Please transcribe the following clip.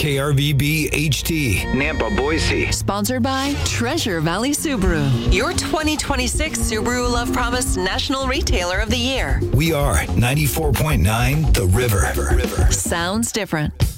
KRVB HT, Nampa, Boise. Sponsored by Treasure Valley Subaru, your 2026 Subaru Love Promise National Retailer of the Year. We are 94.9 The River. Sounds different.